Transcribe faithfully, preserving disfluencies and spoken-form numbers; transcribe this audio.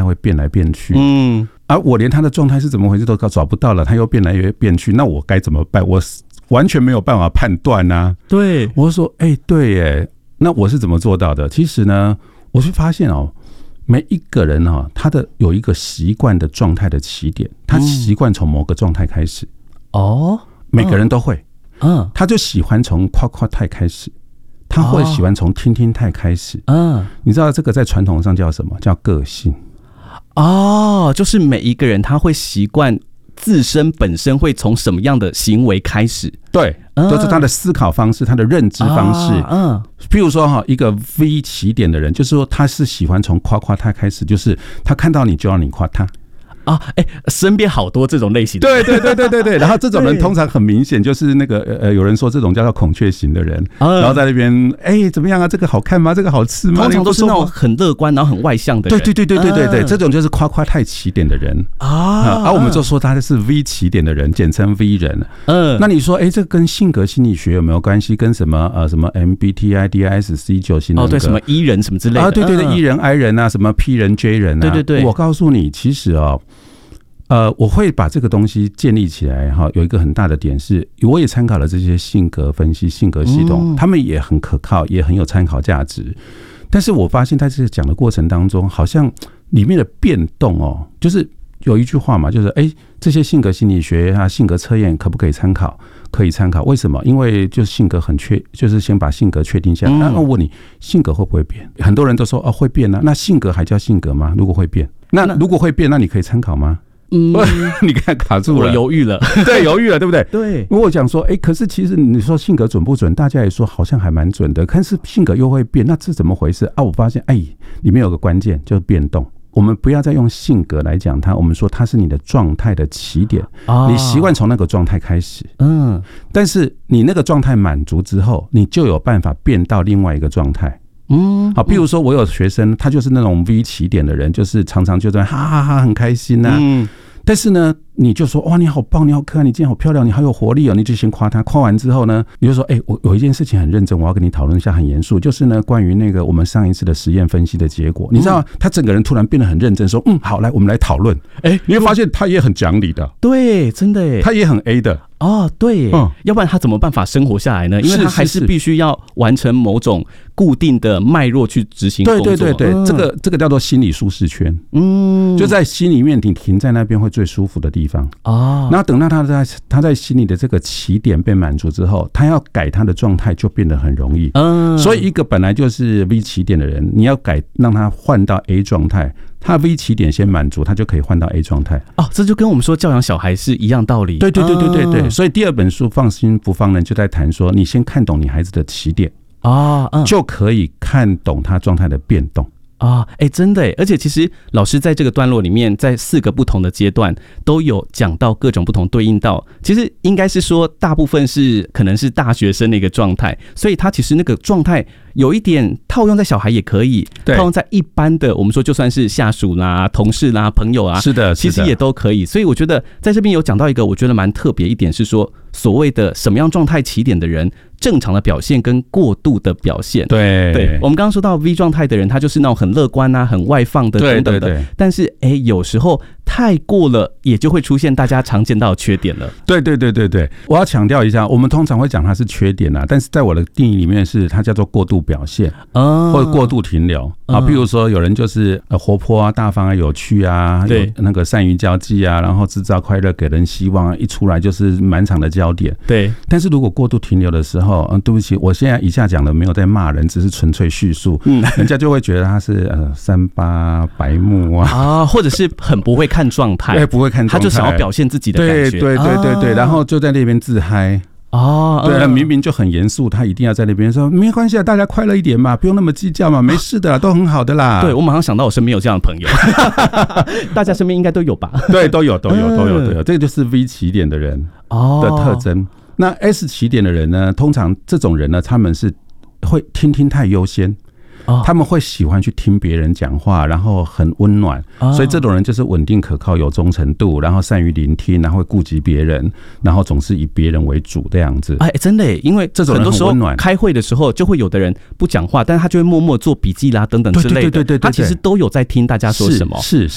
会变来变去， 嗯， 而、啊、我连他的状态是怎么回事都找不到了，他又变来越变去，那我该怎么办？我完全没有办法判断啊。 对， 我说，哎、欸，对耶，那我是怎么做到的？其实呢，我是发现哦，每一个人哦，他的有一个习惯的状态的起点，他习惯从某个状态开始。 哦、嗯， 每个人都会， 嗯， 他就喜欢从夸夸态开始。他会喜欢从听听态开始，嗯，你知道这个在传统上叫什么？叫个性。 哦，就是每一个人他会习惯自身本身会从什么样的行为开始？ 对，嗯、就是他的思考方式，他的认知方式。 啊、嗯， 譬如说哈，一个 V 起点的人，就是说他是喜欢从夸夸他开始，就是他看到你就要你夸他。 啊，哎、欸，身边好多这种类型的， 对对对对对对。然后这种人通常很明显就是那个呃，有人说这种叫做孔雀型的人，嗯、然后在那边哎、欸、怎么样啊？这个好看吗？这个好吃吗？ 通常都是那种很乐观，然后很外向的人。 对对对对对对对，嗯、这种就是夸夸太起点的人啊。而、啊、我们就说他是 V 起点的人，简称 V 人。嗯，那你说哎、欸，这跟性格心理学有没有关系？跟什么呃什么 M B T I D I S C 九型人格？ 哦，对，什么 E 人什么之类的啊？对对对、嗯、，E 人 I 人啊，什么 P 人 J 人啊？ 对对对， 我告诉你，其实哦。呃，我会把这个东西建立起来哈，有一个很大的点是，我也参考了这些性格分析、性格系统，他们也很可靠，也很有参考价值。但是我发现在这个讲的过程当中，好像里面的变动哦，就是有一句话嘛，就是哎，这些性格心理学啊、性格测验可不可以参考？可以参考。为什么？因为就是性格很确，就是先把性格确定下来。那我问你，性格会不会变？很多人都说哦会变啊，那性格还叫性格吗？如果会变，那如果会变，那你可以参考吗？嗯，你看卡住了， 我犹豫了， 对，犹豫了，对不对？ 对。 如果讲说，哎、欸，可是其实你说性格准不准？大家也说好像还蛮准的，可是性格又会变，那这怎么回事啊？我发现，哎、欸，里面有个关键就是变动。我们不要再用性格来讲它，我们说它是你的状态的起点，啊、你习惯从那个状态开始，嗯，但是你那个状态满足之后，你就有办法变到另外一个状态。嗯，好，譬如说我有学生，他就是那种 V 起点的人，就是常常就在哈哈哈很开心呐、啊。嗯，但是呢，你就说哇，你好棒，你好可爱，你今天好漂亮，你好有活力哦，你就先夸他，夸完之后呢，你就说，哎、欸，我有一件事情很认真，我要跟你讨论一下，很严肃，就是呢，关于那个我们上一次的实验分析的结果，你知道，他整个人突然变得很认真，说，嗯，好，来，我们来讨论。哎、欸，你会发现他也很讲理的， 对，真的耶， 他也很 A 的。 哦，对，嗯，要不然他怎么办法生活下来呢？因为他还是必须要完成某种固定的脉络去执行工作。 对对对对，嗯、这个这个叫做心理舒适圈。嗯，就在心里面，你停在那边会最舒服的地方。哦，然后等到他在他在心里的这个起点被满足之后，他要改他的状态就变得很容易。嗯，所以一个本来就是 V 起点的人，你要改让他换到 A 状态。他 V 起点先满足，他就可以换到 A 状态。 哦，这就跟我们说教养小孩是一样道理。 对对对对对对。所以第二本书《放心不放任》就在谈说，你先看懂你孩子的起点啊，嗯、就可以看懂他状态的变动。 啊，哎、欸，真的哎，而且其实老师在这个段落里面，在四个不同的阶段都有讲到各种不同对应到，其实应该是说大部分是可能是大学生的一个状态，所以他其实那个状态有一点套用在小孩也可以，套用在一般的我们说就算是下属啦、同事啦、朋友啊， 是的， 其实也都可以。所以我觉得在这边有讲到一个我觉得蛮特别一点是说，所谓的什么样状态起点的人。正常的表现跟过度的表现， 对对，我们刚刚说到 V 状态的人，他就是那种很乐观啊、很外放的等等的，对对对，但是哎、欸，有时候太过了，也就会出现大家常见到的缺点了。 对对对对对，我要强调一下，我们通常会讲它是缺点啊，但是在我的定义里面是它叫做过度表现，哦、或者过度停留啊。譬如说，有人就是活泼啊、大方啊、有趣啊，有那个善于交际啊，然后制造快乐、给人希望啊，一出来就是满场的焦点。 对， 但是如果过度停留的时候，嗯，对不起，我现在以下讲的没有在骂人，只是纯粹叙述，嗯，人家就会觉得他是呃三八白目啊， 啊，或者是很不会看状态， 对，不会看状态， 他就想要表现自己的感觉， 对对对对对，啊、然后就在那边自嗨。哦，对、嗯，明明就很严肃，他一定要在那边说没关系啊，大家快乐一点嘛，不用那么计较嘛，没事的啦，都很好的啦。 对，我马上想到我身边有这样的朋友，大家身边应该都有吧？ 对，都有，都有，都有，都有，这个就是 V 起点的人的特征。哦、那 S 起点的人呢，通常这种人呢，他们是会听听太优先。他们会喜欢去听别人讲话，然后很温暖，所以这种人就是稳定可靠、有忠诚度，然后善于聆听，然后会顾及别人，然后总是以别人为主这样子。 哎，真的耶，因为这种人很温暖。 开会的时候就会有的人不讲话，但是他就会默默做笔记啦等等之类的。对对对对，他其实都有在听大家说什么。 是是